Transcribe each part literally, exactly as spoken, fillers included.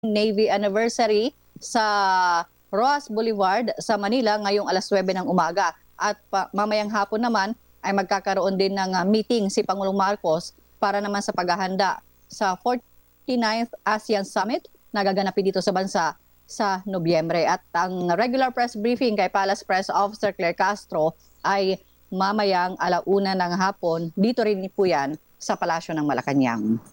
Navy anniversary sa Roas Boulevard sa Manila ngayong alas nuwebe ng umaga. At pa, mamayang hapon naman ay magkakaroon din ng uh, meeting si Pangulong Marcos para naman sa paghahanda sa forty-ninth ASEAN Summit na gaganapin dito sa bansa sa Nobyembre. At ang regular press briefing kay Palace Press Officer Claire Castro ay mamayang alauna ng hapon. Dito rin po yan sa Palasyo ng Malacanang.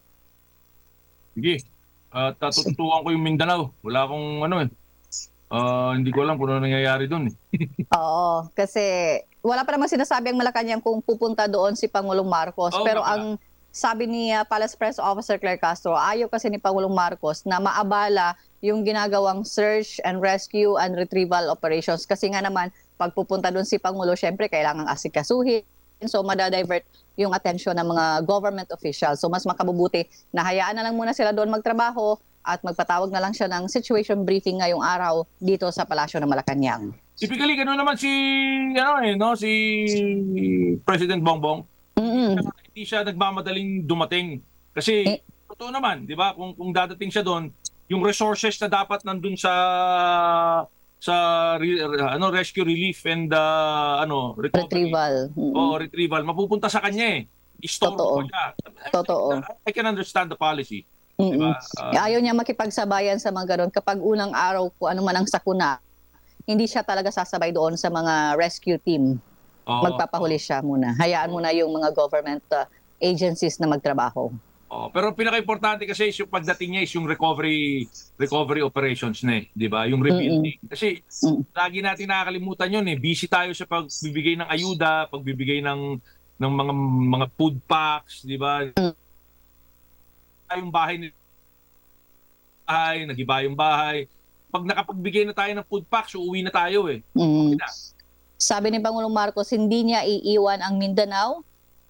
Sige. At uh, tututuan ko yung Mindanao. Wala akong ano eh. Uh, hindi ko alam kung ano nangyayari doon eh. Oo, kasi wala pa naman sinasabi ang Malacanang kung pupunta doon si Pangulong Marcos. Oo, pero nga ang sabi ni uh, Palace Press Officer Claire Castro, ayaw kasi ni Pangulong Marcos na maabala yung ginagawang search and rescue and retrieval operations. Kasi nga naman, pag pupunta doon si Pangulo, syempre kailangang asikasuhin. So madadivert yung atensyon ng mga government officials. So mas makabubuti na hayaan na lang muna sila doon magtrabaho at magpatawag na lang siya ng situation briefing ngayong araw dito sa Palasyo ng Malacanang. Typically, gano'n naman si, ano eh, no? Si President Bongbong. Mm-mm. Hindi siya nagmamadaling dumating. Kasi, Eh, totoo naman, di ba? Kung, kung dadating siya doon, yung resources na dapat nandun sa sa re, ano rescue relief and uh, ano recovery, retrieval. Mm-mm. o retrieval mapupunta sa kanya eh. Istorbo Totoo. siya. Totoo. I can understand the policy. Mm-mm. Diba? Uh, Ayaw niya makipagsabayan sa mga ganun. Kapag unang araw po, ano man ang sakuna, hindi siya talaga sasabay doon sa mga rescue team. oo, Magpapahuli siya muna. Hayaan muna yung mga government uh, agencies na magtrabaho. oo. Pero pinaka-importante kasi is yung pagdating niya is yung recovery recovery operations na eh, di ba? Yung rebuilding. Kasi Mm. lagi natin nakakalimutan yun eh. Busy tayo sa pagbibigay ng ayuda, pagbibigay ng ng mga mga food packs, di ba? Mm. Yung bahay ni ay nagiba yung bahay. Pag nakapagbigay na tayo ng food packs, uuwi na tayo eh. Mm. Okay na. Sabi ni Pangulong Marcos, hindi niya iiwan ang Mindanao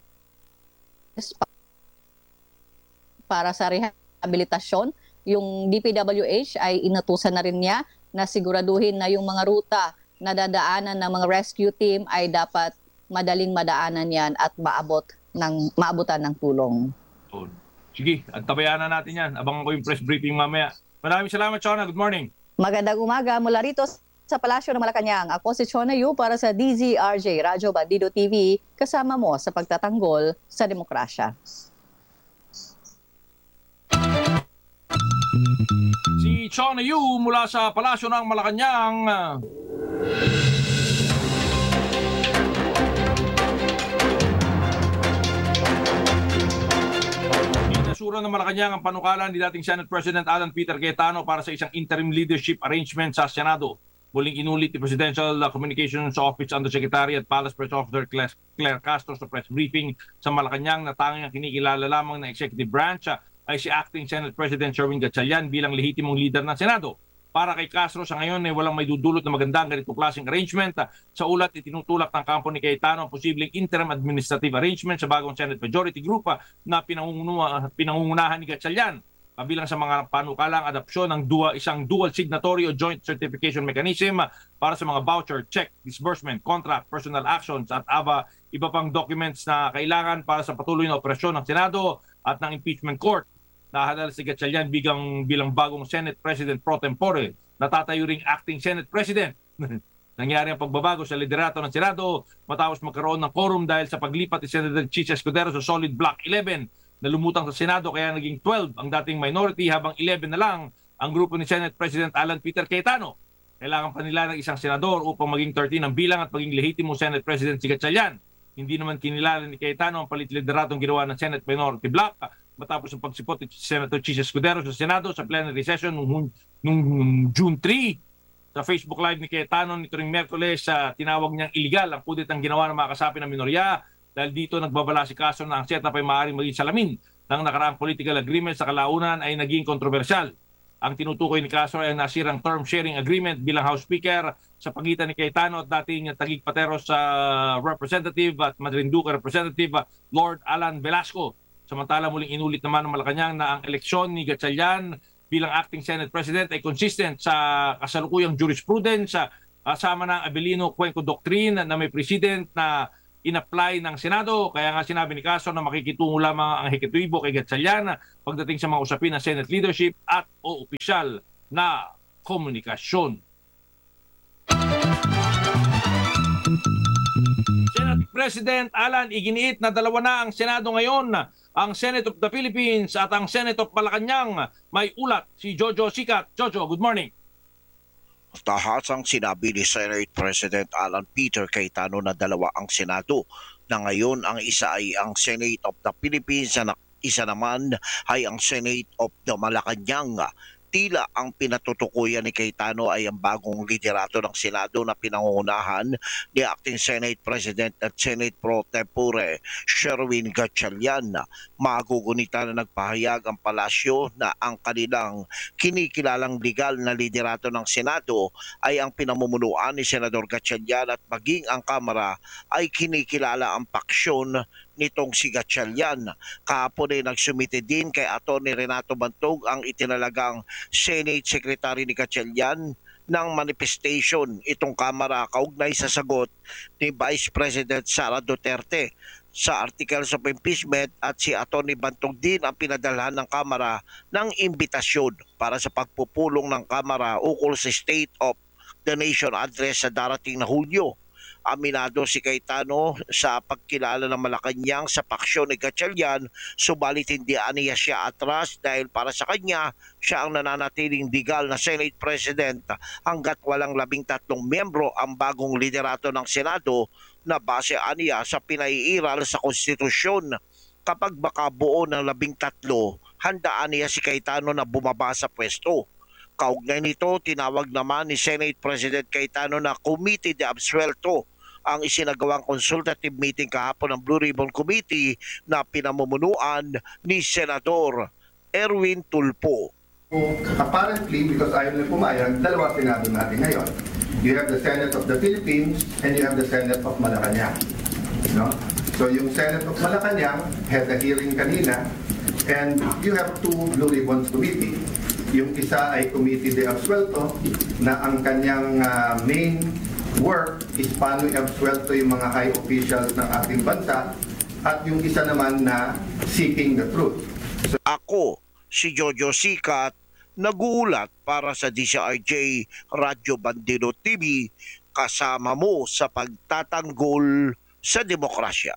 para sa rehabilitasyon. Yung D P W H ay inutusan na rin niya na siguraduhin na yung mga ruta na dadaanan ng mga rescue team ay dapat madaling madaanan yan at maabot ng, maabutan ng tulong. So, sige, at tabayanan natin yan. Abangan ko yung press briefing mamaya. Maraming salamat, Chona. Good morning. Magandang umaga mula rito sa Palasyo ng Malacanang. Ako si Chona Yu para sa D Z R J Radyo Bandido T V, kasama mo sa pagtatanggol sa demokrasya. Si Chona Yu mula sa Palasyo ng Malacanang. Inasura ng Malacanang ang panukala ni dating Senate President Alan Peter Cayetano para sa isang interim leadership arrangement sa Senado. Muling inulit ni Presidential Communications Office Undersecretary at Palace Press Officer Claire Castro sa press briefing sa Malacanang na tanging ang kinikilala lamang na executive branch ay si Acting Senate President Sherwin Gatchalian bilang lehitimong leader ng Senado. Para kay Castro, sa ngayon ay walang may dudulot na magandang ganitong klaseng arrangement. Sa ulat, itinutulak ng kampo ni Cayetano ang posibleng interim administrative arrangement sa bagong Senate Majority Group na pinangungunahan ni Gatchalian. Kabilang sa mga panukalang adopsyon ng dua, isang dual signatory o joint certification mechanism para sa mga voucher, check, disbursement, contract, personal actions at aba, iba pang documents na kailangan para sa patuloy na operasyon ng Senado at ng impeachment court. Nahadal si Gatchalian bilang, bilang bagong Senate President pro tempore, natatayo ring acting Senate President. Nangyari ang pagbabago sa liderato ng Senado matapos magkaroon ng quorum dahil sa paglipat ni Senator Chis Escudero sa solid block eleven na lumutang sa Senado kaya naging twelve ang dating minority habang eleven na lang ang grupo ni Senate President Alan Peter Cayetano. Kailangan pa nila ng isang senador upang maging thirteen ang bilang at maging lehitimong Senate President si Gatchalian. Hindi naman kinilala ni Cayetano ang palit lideratong ginawa ng Senate Minority Block matapos ang pagsipot ni Senator Chis Escudero sa Senado sa plenary session noong, noong June third. Sa Facebook Live ni Cayetano nito ring Miyerkules, uh, tinawag niyang illegal ang pudit ang ginawa ng mga kasapi ng minorya dahil dito nagbabala si Castro na ang setup ay maaaring maging salamin ng nakaraang political agreement sa kalaunan ay naging kontrobersyal. Ang tinutukoy ni Castro ay nasirang term sharing agreement bilang House Speaker sa pagitan ni Cayetano at dating Taguig Pateros sa uh, Representative at Marinduque Representative uh, Lord Alan Velasco. Samantala muling inulit naman ng Malacanang na ang eleksyon ni Gatchalian bilang acting Senate President ay consistent sa kasalukuyang jurisprudence, kasama ng Abilino Cuenco Doctrine na may president na in-apply ng Senado. Kaya nga sinabi ni Castro na makikitungo lamang ang Hekutibo kay Gatchalian pagdating sa mga usapin ng Senate leadership at o opisyal na komunikasyon. Senate President Alan, iginiit na dalawa na ang Senado ngayon. Ang Senate of the Philippines at ang Senate of Malacanang. May ulat si Jojo Sicat. Jojo, good morning. Tahasang sinabi ni Senate President Alan Peter Cayetano na dalawa ang Senado, na ngayon ang isa ay ang Senate of the Philippines at isa naman ay ang Senate of the Malacanang. Tila ang pinatutukuyan ni Cayetano ay ang bagong liderato ng Senado na pinangungunahan ni Acting Senate President at Senate Pro Tempore Sherwin Gatchalian. Magugunita na nagpahayag ang palasyo na ang kanilang kinikilalang legal na liderato ng Senado ay ang pinamumunuan ni Senador Gatchalian at maging ang Kamara ay kinikilala ang paksyon nitong si Gatchalian. Kahapon ay nagsumite din kay Atty. Renato Bantog ang itinalagang Senate Secretary ni Gatchalian ng manifestation itong Kamara kaugnay sa sagot ni Vice President Sara Duterte sa Articles of Impeachment, at si Atty. Bantog din ang pinadalhan ng Kamara ng imbitasyon para sa pagpupulong ng Kamara ukol sa State of the Nation Address sa darating na Hulyo. Aminado si Cayetano sa pagkilala ng Malacanang sa paksyon ni Gatchalian, subalit hindi aniya siya atras dahil para sa kanya siya ang nananatiling legal na Senate President hanggat walang labing tatlong miyembro ang bagong liderato ng Senado na base aniya sa pinaiiral sa konstitusyon. Kapag makabuo ng labing tatlo, handaan niya si Cayetano na bumaba sa pwesto. Kaugnay nito, tinawag naman ni Senate President Cayetano na Committee de Absuelto ang isinagawang consultative meeting kahapon ng Blue Ribbon Committee na pinamumunuan ni Senador Erwin Tulfo. Apparently, because ayaw na pumayag, dalawa Senado natin ngayon. You have the Senate of the Philippines and you have the Senate of Malacanang. No? So yung Senate of Malacanang had a hearing kanina, and you have two Blue Ribbons Committee. Yung isa ay Committee de Absuelto na ang kanyang uh, main work is paano i-absuelto yung mga high officials ng ating bansa, at yung isa naman na seeking the truth. So, Ako, si Jojo Sicat, nag-uulat para sa D C R J Radyo Bandido T V, kasama mo sa pagtatanggol sa demokrasya.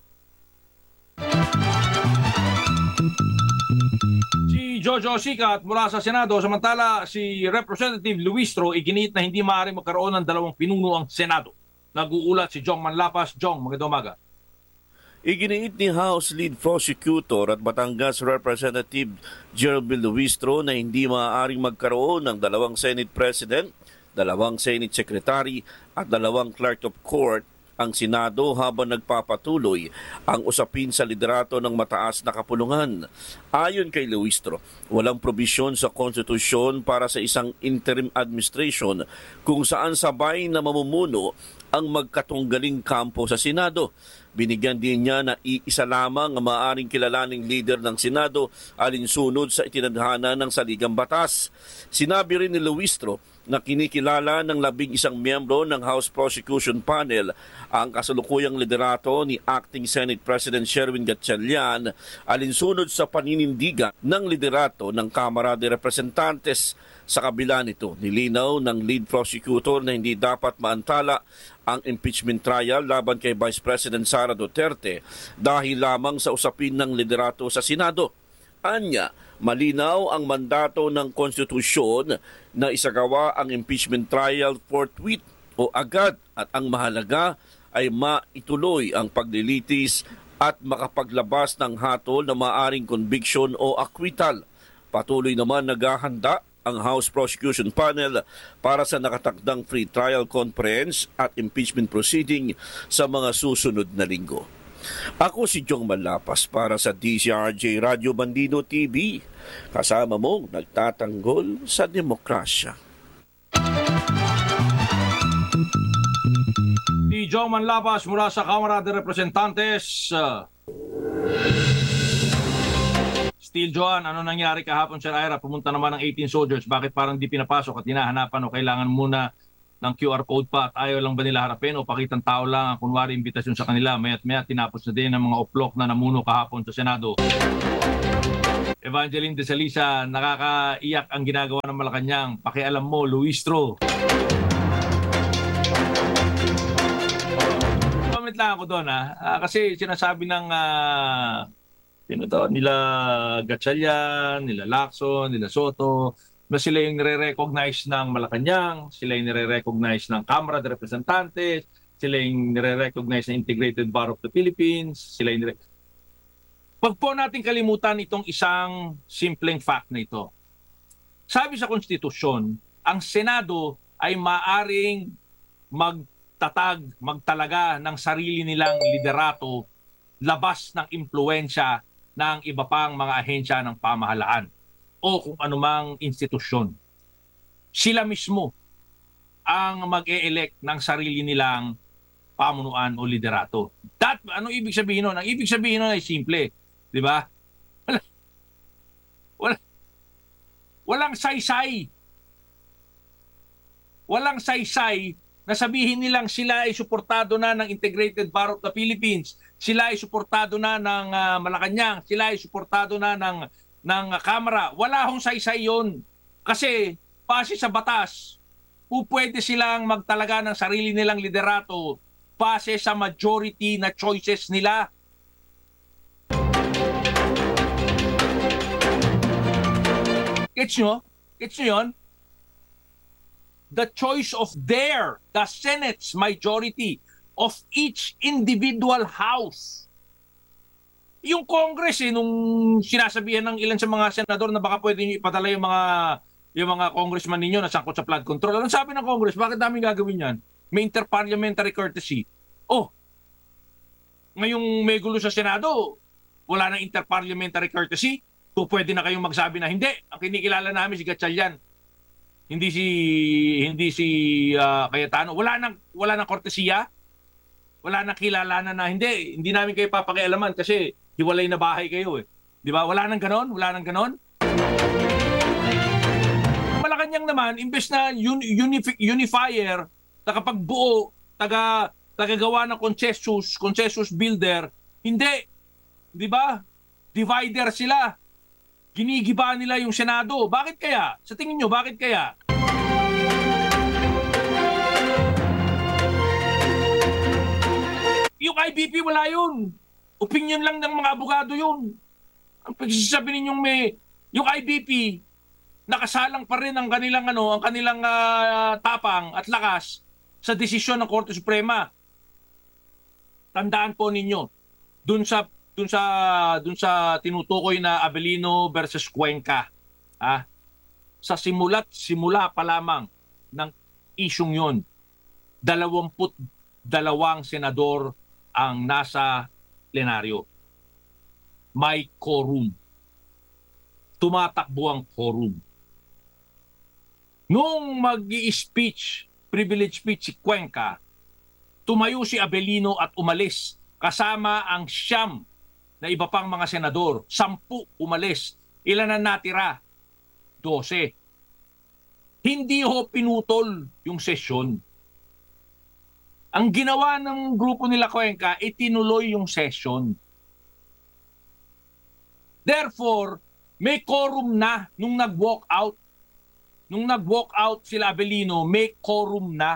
Si Jojo Sicat mula sa Senado. Samantala, si Representative Luistro iginiit na hindi maaaring magkaroon ng dalawang pinuno ang Senado. Nag-uulat si Jong Manlapas. Jong, magandang umaga. Iginiit ni House Lead Prosecutor at Batangas Representative Jervil Luistro na hindi maaaring magkaroon ng dalawang Senate President, dalawang Senate Secretary at dalawang Clerk of Court ang Senado habang nagpapatuloy ang usapin sa liderato ng mataas na kapulungan. Ayon kay Luistro, walang probisyon sa konstitusyon para sa isang interim administration kung saan sabay na mamumuno ang magkatunggaling kampo sa Senado. Binigyan din niya na iisa lamang ang maaaring kilalaning leader ng Senado alinsunod sa itinadhana ng saligang batas. Sinabi rin ni Luistro na kinikilala ng labing isang miyembro ng House Prosecution Panel ang kasalukuyang liderato ni Acting Senate President Sherwin Gatchalian alinsunod sa paninindigan ng liderato ng Kamara de Representantes. Sa kabila nito, nilinaw ng lead prosecutor na hindi dapat maantala ang impeachment trial laban kay Vice President Sara Duterte dahil lamang sa usapin ng liderato sa Senado. Anya, malinaw ang mandato ng konstitusyon na isagawa ang impeachment trial forthwith o agad, at ang mahalaga ay maituloy ang paglilitis at makapaglabas ng hatol na maaring conviction o acquittal. Patuloy naman naghahanda ang House Prosecution Panel para sa nakatakdang free trial conference at impeachment proceeding sa mga susunod na linggo. Ako si Jong Manlapas para sa D C R J Radyo Bandido T V. Kasama mong nagtatanggol sa demokrasya. Si Jong Manlapas mula sa Kamara de Representantes. Uh, Steel Joan, ano nangyari kahapon sa Ira? Pumunta naman ng eighteen soldiers. Bakit parang di pinapasok at hinahanapan o kailangan muna ng Q R code pa at ayaw lang ba nila harapin o pakitang tao lang ang kunwari imbitasyon sa kanila. Maya't maya tinapos na din ng mga uplok na namuno kahapon sa Senado. Evangeline de Salisa, nakakaiyak ang ginagawa ng Malacanang. Pakialam mo, Luistro. Comment lang ako doon, ha? Ah, kasi sinasabi ng ah, sino to, nila Gatchalian, nila Lacson, nila Soto, na sila yung nire-recognize ng Malacanang, sila yung nire-recognize ng Kamara de Representantes, sila yung nire-recognize ng Integrated Bar of the Philippines, sila yung nire- Wag po natin kalimutan itong isang simpleng fact na ito. Sabi sa konstitusyon, ang Senado ay maaring magtatag, magtalaga ng sarili nilang liderato labas ng impluensya ng iba pang mga ahensya ng pamahalaan o kung anumang institusyon. Sila mismo ang mag-e-elect ng sarili nilang pamunuan o liderato. That, ano ibig sabihin nun? Ang ibig sabihin nun ay simple. Di ba? Wala, wala, walang saysay. Walang saysay na sabihin nilang sila ay suportado na ng Integrated Bar of the Philippines, sila ay suportado na ng uh, Malacanang, sila ay suportado na ng, ng uh, Kamara. Wala hong saysay yon. Kasi, base sa batas, pupwede silang magtalaga ng sarili nilang liderato base sa majority na choices nila. Gets nyo? Gets nyo yun? The choice of their, the Senate's majority of each individual house. Yung Congress, eh, nung sinasabihan ng ilan sa mga senador na baka pwede nyo ipadala yung mga, yung mga congressman ninyo na sangkot sa flood control. Anong sabi ng Congress? Bakit namin gagawin yan? May interparliamentary courtesy. Oh, ngayong may gulo sa Senado, wala nang interparliamentary courtesy. Kung pwede na kayong magsabi na hindi, ang kinikilala namin si Gatchalian. Hindi si hindi si uh, Cayetano. Wala nang wala nang kortesiya. Wala nang kilalanan na hindi, hindi namin kayo papakialaman kasi hiwalay na bahay kayo eh. 'Di ba? Wala nang ganon, wala nang ganon. Malacanang naman, imbes na uni- unifi- unifier, nakapagbuo, taga tagagawa ng consensus, consensus builder, hindi. 'Di ba? Divider sila. Ginigiba nila yung Senado. Bakit kaya? Sa tingin nyo, bakit kaya? Yung I B P, wala yun. Opinion lang ng mga abogado yun. Ang pagsasabi ninyong may... Yung I B P, nakasalang pa rin ang kanilang, ano, ang kanilang uh, tapang at lakas sa desisyon ng Korte Suprema. Tandaan po ninyo, dun sa dun sa dun sa tinutukoy na Abelino versus Cuenca, ah, sa simula't simula pa lamang ng isyung yon, dalawamput dalawang senador ang nasa plenaryo. May quorum. Tumatakbo ang quorum. Nung mag-i-speech, privilege speech si Cuenca, tumayo si Abelino at umalis kasama ang siyam na iba pang mga senador. Sampu umalis. Ilan na natira? Dose. Hindi ho pinutol yung sesyon. Ang ginawa ng grupo nila Cuenca, itinuloy yung session. Therefore, may quorum na nung nag-walk out. Nung nag-walk out sila Abelino, may quorum na.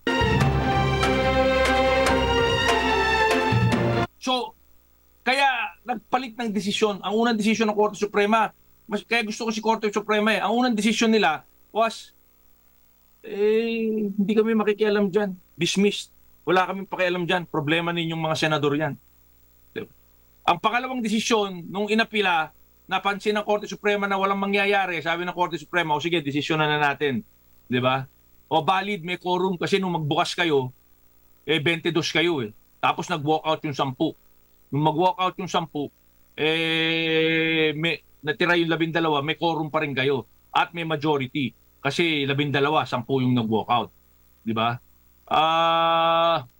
So, kaya nagpalit ng desisyon. Ang unang desisyon ng Korte Suprema, mas, kaya gusto ko si Korte Suprema eh, ang unang desisyon nila was, eh, hindi kami makikialam dyan. Dismissed. Wala kaming pakialam dyan. Problema ninyong mga senador yan. Ang pangalawang desisyon, nung inapila, napansin ng Korte Suprema na walang mangyayari. Sabi ng Korte Suprema, o sige, desisyon na, na natin. Di ba? O valid, may quorum kasi nung magbukas kayo, eh, twenty-two kayo eh. Tapos nag-walk out yung sampu. Nung mag-walk out yung sampu, eh, may, natira yung labindalawa, may quorum pa rin kayo. At may majority. Kasi labindalawa, sampu yung nag-walk out. Di ba? Ah... Uh,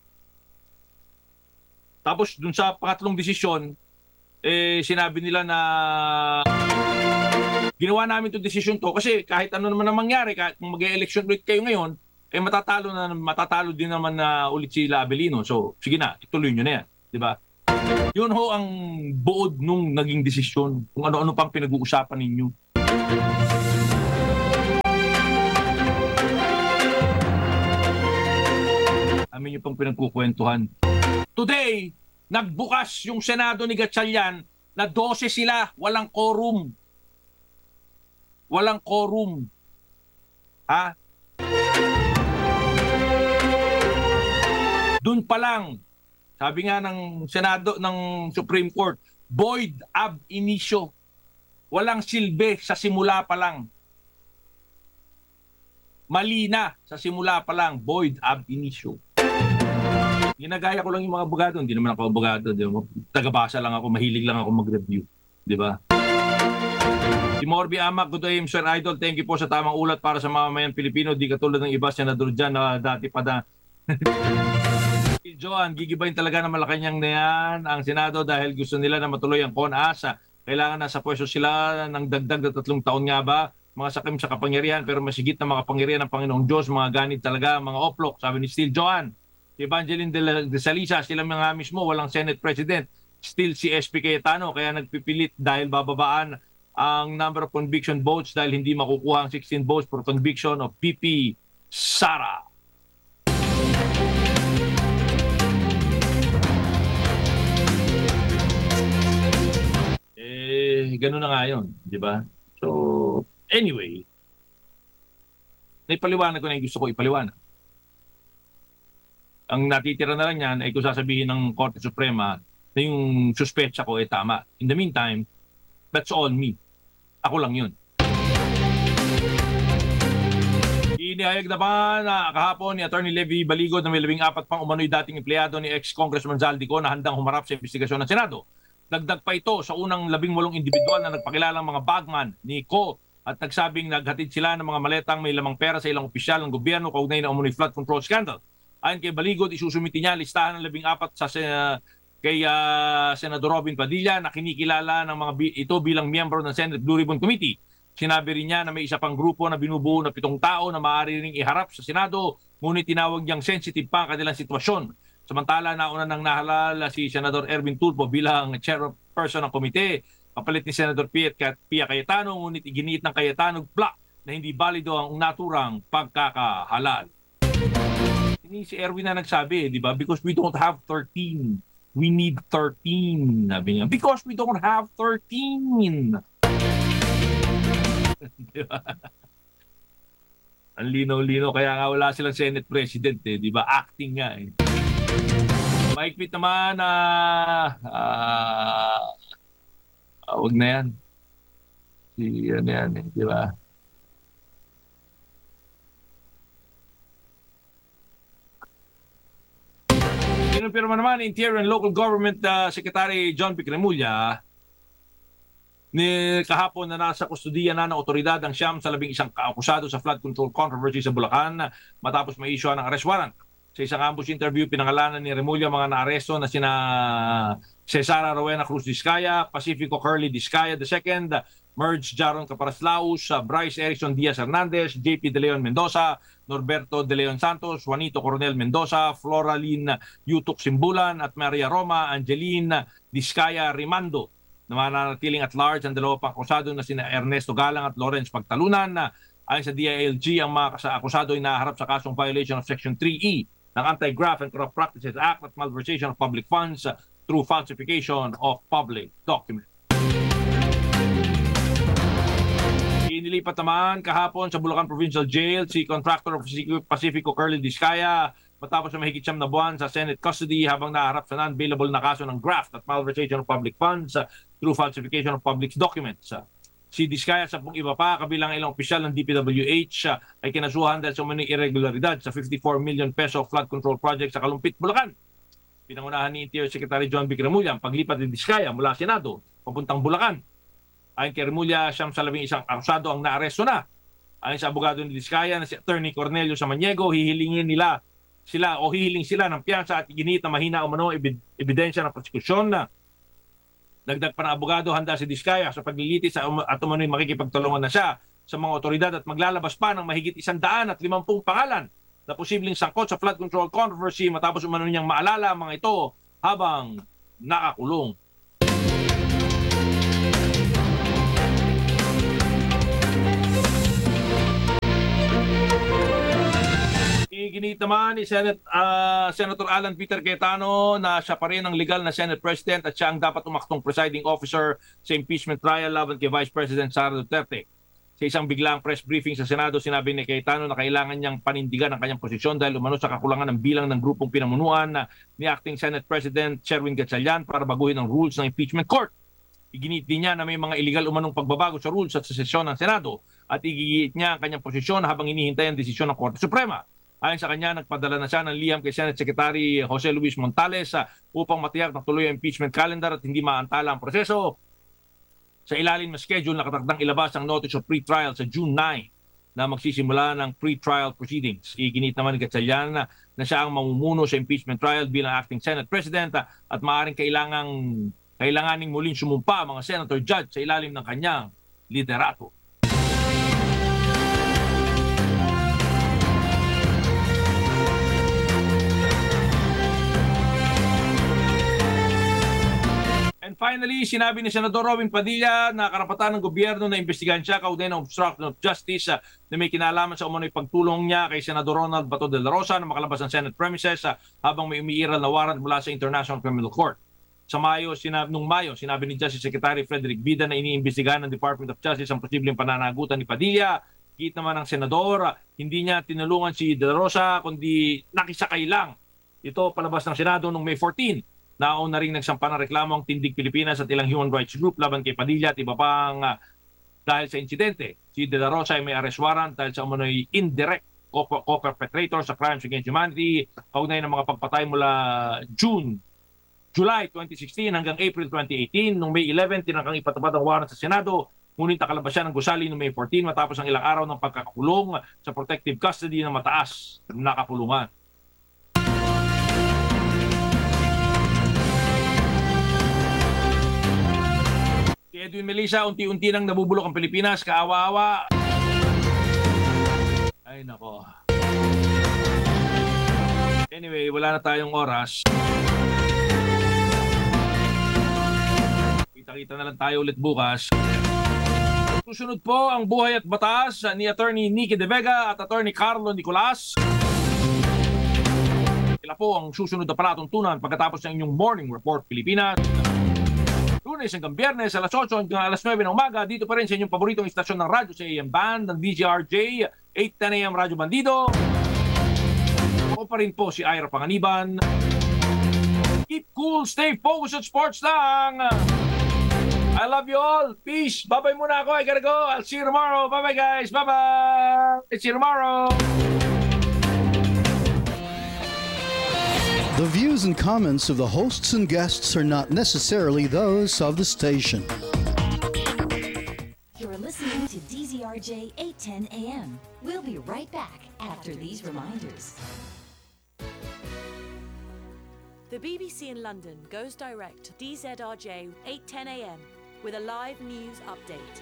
tapos dun sa pangatlong desisyon, eh, sinabi nila na ginawa namin itong desisyon to kasi kahit ano naman ang mangyari, kahit kung mag-e-election ulit kayo ngayon, eh matatalo na matatalo din naman na ulit sila Abelino. So, sige na, ituloy nyo na yan, di ba? Yun ho ang buod nung naging desisyon, kung ano-ano pang pinag-uusapan ninyo. Amin nyo pang pinagkukwentuhan. Today, nagbukas yung Senado ni Gatchalian na dose sila, walang quorum. Walang quorum. Ha? Doon pa lang, sabi nga ng Senado, ng Supreme Court, void ab initio. Walang silbi sa simula pa lang. Mali na sa simula pa lang, void ab initio. Ginagaya ko lang yung mga abogado, hindi naman ako abogado, di ba? Tagabasa lang ako, mahilig lang ako mag-review, di ba? Si Morby Amak, good day, Sir Idol. Thank you po sa tamang ulat para sa mamamayan Pilipino. Di katulad ng iba senador dyan na dati pa na. Si Joan, gigibayin talaga ng Malacanang na yan ang Senado dahil gusto nila na matuloy ang CONAS. Kailangan nasa pwesto sila ng dagdag na tatlong taon nga ba? Mga sakim sa kapangyarihan pero masigit na makapangyarihan ng Panginoong Diyos. Mga ganit talaga, mga oplok. Sabi ni Steel Joan. Si Evangeline de, la, de Salisa, sila mga mismo, walang Senate President. Still si S P Cayetano, kaya nagpipilit dahil bababaan ang number of conviction votes dahil hindi makukuha ang sixteen votes for conviction of P P Sara. Eh, ganun na nga yun, di ba? So, anyway, naipaliwanag ko na yung gusto ko ipaliwanag. Ang natitira na lang yan ay kung sasabihin ng Korte Suprema na yung suspecha ko ay tama. In the meantime, that's all me. Ako lang yun. Inihayag naman na kahapon ni Attorney Levy Baligod na may labing apat pang umano'y dating empleyado ni ex-Congressman Zaldico na handang humarap sa investigasyon ng Senado. Dagdag pa ito sa unang labing walong individual na nagpakilalang mga bagman ni Ko at nagsabing naghatid sila ng mga maletang may lamang pera sa ilang opisyal ng gobyerno kaugnay na umano'y flood control scandal. Ayon kay Baligod, isusumiti niya listahan ng labing apat sa uh, kay uh, Senador Robin Padilla na kinikilala ng mga bi- ito bilang miyembro ng Senate Blue Ribbon Committee. Sinabi rin niya na may isa pang grupo na binubuo na pitong tao na maaari ring iharap sa Senado, ngunit tinawag niyang sensitive pa ang kanilang sitwasyon. Samantala, nauna nang nahalal si Senador Erwin Tulfo bilang chairperson ng komite, kapalit ni Senador Pia Cayetano, ngunit iginiit ng Cayetano block na hindi balido ang naturang pagkakahalal. Ini si Erwin na nagsabi, di ba? Because we don't have thirteen. We need thirteen. Sabi niya. Because we don't have thirteen. Di ba? Ang linaw-linaw. Kaya nga wala silang Senate President, eh. Di ba? Acting nga, eh. Maikpit naman na uh, uh, wag na yan. Si, ano yan, eh. Di ba? Kinumpirma naman Interior and Local Government uh, Secretary John Vic Remulla ni kahapon na nasa kustudiya na ng otoridad ang siyam sa labing isang kaakusado sa flood control controversy sa Bulacan matapos ma-issue ng arrest warrant. Sa isang ambush interview, pinangalanan ni Remulla mga naaresto na sina Cesara Rowena Cruz Discaya, Pacifico Curly Discaya the second, Merge Jaron Caparaslaus, Bryce Erickson Diaz Hernandez, J P De Leon Mendoza, Norberto De Leon Santos, Juanito Coronel Mendoza, Floraline Yutuk Simbulan at Maria Roma Angeline Discaya Rimando. Na mananatiling at large ang dalawa pang akusado na sina Ernesto Galang at Lawrence Pagtalunan. Ayon sa D I L G, ang mga akusado ay naharap sa kasong violation of Section three E ng Anti-Graft and Corrupt Practices Act at malversation of public funds through falsification of public documents. Inilipat naman kahapon sa Bulacan Provincial Jail si contractor of Pacifico Curly Discaya matapos na mahigit siyam na buwan sa Senate custody habang naharap sa non-bailable na kaso ng graft at malversation of public funds through falsification of public documents. Si Discaya sa pong iba pa, kabilang ilang opisyal ng D P W H ay kinasuhan dahil sa umano'y irregularidad sa fifty-four million peso flood control project sa Kalumpit, Bulacan. Pinangunahan ni Interior Secretary John Vic Remulla ang paglipat ni Discaya mula Senado papuntang Bulacan. Ayon kay Remulla, siyam sa labing isang akusado ang naaresto na. Ayon sa abogado ni Discaya na si Attorney Cornelio Samaniego, hihilingin nila sila o hihiling sila ng piyansa at iginit na mahina o mano ebidensya ng prosekusyon na dagdag pa ng abogado, handa si Discaya sa paglilitis at umano'y makikipagtulungan na siya sa mga otoridad at maglalabas pa ng mahigit isang daan at limampung pangalan na posibleng sangkot sa flood control controversy matapos umano niyang maalala ang mga ito habang nakakulong. Iginit naman ni Senate, uh, Senator Alan Peter Cayetano na siya pa rin ang legal na Senate President at siya ang dapat umaktong presiding officer sa impeachment trial laban kay Vice President Sara Duterte. Sa isang biglang press briefing sa Senado, sinabi ni Cayetano na kailangan niyang panindigan ang kanyang posisyon dahil umano sa kakulangan ng bilang ng grupong pinamunuan ni Acting Senate President Sherwin Gatchalian para baguhin ang rules ng impeachment court. Iginit din niya na may mga illegal umanong pagbabago sa rules at sa sesyon ng Senado at igigit niya ang kanyang posisyon habang hinihintay ang desisyon ng Korte Suprema. Ayon sa kanya, nagpadala na siya ng liham kay Senate Secretary Jose Luis Montales uh, upang matiyak na tuloy ang impeachment calendar at hindi maantala ang proseso. Sa ilalim ng schedule, nakatakdang ilabas ang notice of pre-trial sa June ninth na magsisimula ng pre-trial proceedings. Iginit naman ni Gatchalian na, na siya ang mamumuno sa impeachment trial bilang acting Senate President uh, at maaaring kailangang, kailanganing muling sumumpa ang mga senator judge sa ilalim ng kanyang liderato. And finally, sinabi ni Senador Robin Padilla na karapatan ng gobyerno na imbestigahan siya kaugnay ng obstruction of justice uh, na may kinalaman sa umano'y pagtulong niya kay Senador Ronald Bato de la Rosa na makalabas ng Senate premises uh, habang may umiiral na warrant mula sa International Criminal Court. Sa Mayo, sinab nung Mayo, sinabi ni Justice Secretary Frederick Bida na iniimbestigahan ng Department of Justice ang posibleng pananagutan ni Padilla. Git naman ng Senador, uh, hindi niya tinulungan si de la Rosa kundi nakisakay lang. Ito palabas ng Senado noong May fourteenth. Naon na rin nagsampa ng reklamo ang Tindig Pilipinas at ilang human rights group laban kay Padilla at iba pang uh, dahil sa insidente. Si De La Rosa ay may arrest warrant dahil sa umano'y indirect co-perpetrator sa crimes against humanity kaugnay ng mga pagpatay mula June, July twenty sixteen hanggang April twenty eighteen. Noong May eleventh, tinangkang ipatupad ang warrant sa Senado. Ngunit nakalabas siya ng gusali noong May fourteenth matapos ang ilang araw ng pagkakakulong sa protective custody ng mataas na kapulungan. Si Edwin Melissa, unti-unti nang nabubulok ang Pilipinas, kaawa-awa. Ay nako. Anyway, wala na tayong oras. Kita-kita na lang tayo ulit bukas. Susunod po ang Buhay at Batas ni Attorney Nicky De Vega at Attorney Carlo Nicolas. Sila po ang susunod na palatuntunan pagkatapos ng inyong Morning Report Pilipinas. Lunes hanggang Biyernes, alas otso hanggang alas nuwebe ng umaga, dito pa rin sa inyong paboritong istasyon ng radyo sa A M Band, ng D J R J, eight ten A M Radyo Bandido. Ako pa rin po si Ira Panganiban. Keep cool, stay focused at sports lang. I love you all. Peace. Bye-bye muna ako. I gotta go. I'll see you tomorrow. Bye-bye guys. Bye-bye. See you tomorrow. The views and comments of the hosts and guests are not necessarily those of the station. You're listening to D Z R J eight ten A M. We'll be right back after these reminders. The B B C in London goes direct to D Z R J eight ten A M with a live news update.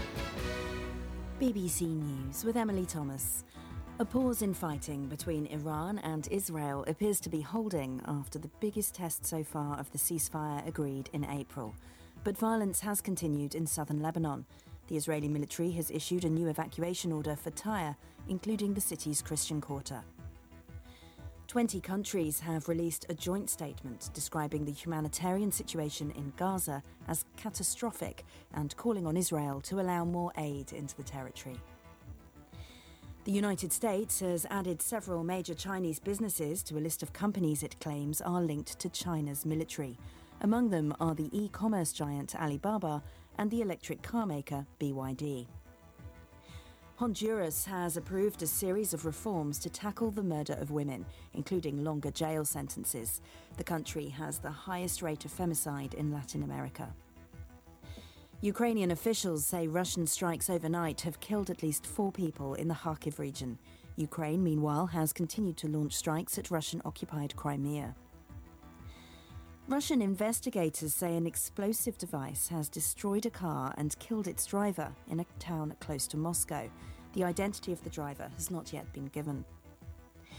B B C News with Emily Thomas. A pause in fighting between Iran and Israel appears to be holding after the biggest test so far of the ceasefire agreed in April. But violence has continued in southern Lebanon. The Israeli military has issued a new evacuation order for Tyre, including the city's Christian quarter. Twenty countries have released a joint statement describing the humanitarian situation in Gaza as catastrophic and calling on Israel to allow more aid into the territory. The United States has added several major Chinese businesses to a list of companies it claims are linked to China's military. Among them are the e-commerce giant Alibaba and the electric car maker B Y D. Honduras has approved a series of reforms to tackle the murder of women, including longer jail sentences. The country has the highest rate of femicide in Latin America. Ukrainian officials say Russian strikes overnight have killed at least four people in the Kharkiv region. Ukraine, meanwhile, has continued to launch strikes at Russian-occupied Crimea. Russian investigators say an explosive device has destroyed a car and killed its driver in a town close to Moscow. The identity of the driver has not yet been given.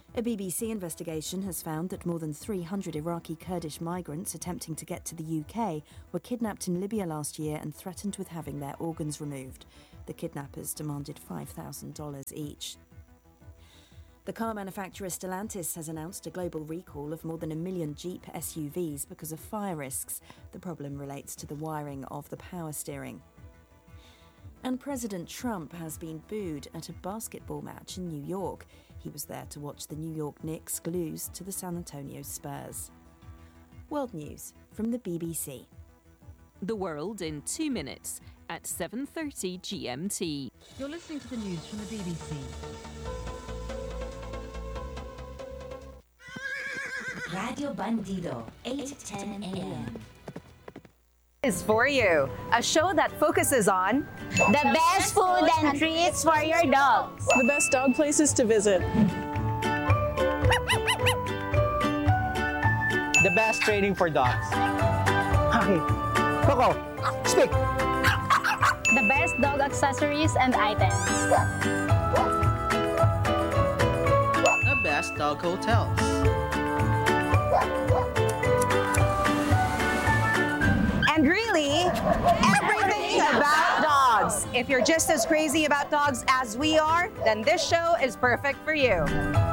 A B B C investigation has found that more than three hundred Iraqi Kurdish migrants attempting to get to the U K were kidnapped in Libya last year and threatened with having their organs removed. The kidnappers demanded five thousand dollars each. The car manufacturer Stellantis has announced a global recall of more than a million Jeep S U Vs because of fire risks. The problem relates to the wiring of the power steering. And President Trump has been booed at a basketball match in New York. He was there to watch the New York Knicks lose to the San Antonio Spurs. World News from the B B C. The world in two minutes at seven thirty G M T. You're listening to the news from the B B C. Radio Bandido, eight ten a m Is for you, a show that focuses on the best food and treats for your dogs, the best dog places to visit, the best training for dogs. Okay, Coco, speak. The best dog accessories and items, the best dog hotels, and really, everything about dogs. If you're just as crazy about dogs as we are, then this show is perfect for you.